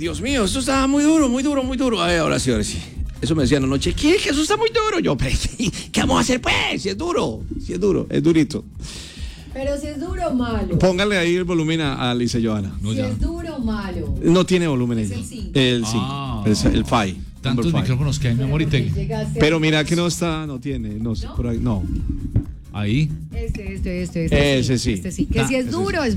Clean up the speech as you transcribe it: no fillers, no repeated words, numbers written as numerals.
Dios mío, esto está muy duro, muy duro, muy duro. Ay, ahora sí. Eso me decían anoche, ¿qué? Que eso está muy duro. Yo, ¿qué vamos a hacer pues? Si es duro, es durito. Pero si es duro o malo. Póngale ahí el volumen a Lisa Joana. No, si es duro o malo. No tiene volumen ella. El 5. El FI. Tantos micrófonos que hay, mi amor, y te... Pero mira que no tiene, no sé, por ahí, no. Ahí. Este Ese sí. Este sí. Que si es duro, es